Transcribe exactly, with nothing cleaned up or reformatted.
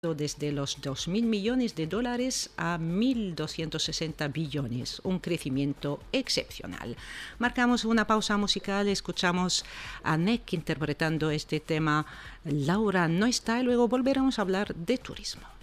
desde los dos mil millones de dólares a mil doscientos sesenta billones, un crecimiento excepcional. Marcamos una pausa musical, escuchamos a Nek interpretando este tema Laura no está y luego volveremos a hablar de turismo.